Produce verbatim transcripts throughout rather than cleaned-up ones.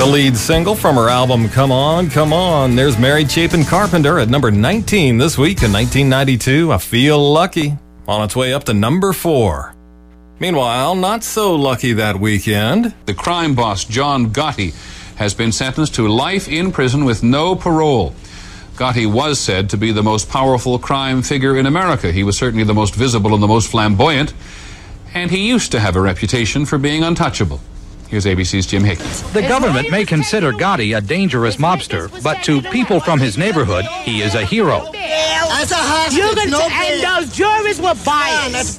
The lead single from her album Come On, Come On. There's Mary Chapin Carpenter at number nineteen this week in nineteen ninety-two. I Feel Lucky, on its way up to number four. Meanwhile, not so lucky that weekend. The crime boss, John Gotti, has been sentenced to life in prison with no parole. Gotti was said to be the most powerful crime figure in America. He was certainly the most visible and the most flamboyant, and he used to have a reputation for being untouchable. Here's A B C's Jim Hickey. The government may consider Gotti a dangerous mobster, but to people from his neighborhood, he is a hero. As a hostage, You're gonna, no and bail. those jurors were biased.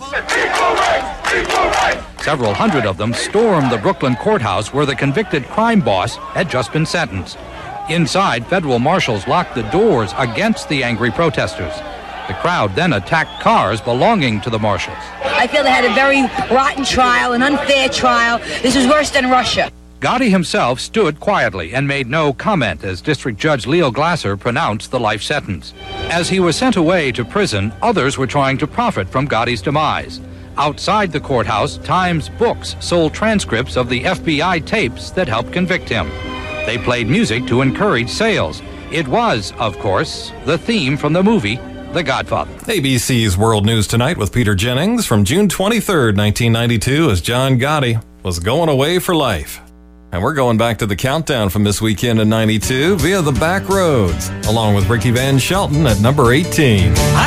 Several hundred of them stormed the Brooklyn courthouse where the convicted crime boss had just been sentenced. Inside, federal marshals locked the doors against the angry protesters. The crowd then attacked cars belonging to the marshals. I feel they had a very rotten trial, an unfair trial. This is worse than Russia. Gotti himself stood quietly and made no comment as District Judge Leo Glasser pronounced the life sentence. As he was sent away to prison, others were trying to profit from Gotti's demise. Outside the courthouse, Times Books sold transcripts of the F B I tapes that helped convict him. They played music to encourage sales. It was, of course, the theme from the movie The Godfather. A B C's World News Tonight with Peter Jennings from June twenty-third, nineteen ninety-two, as John Gotti was going away for life. And we're going back to the countdown from this weekend in ninety-two via the back roads, along with Ricky Van Shelton at number eighteen.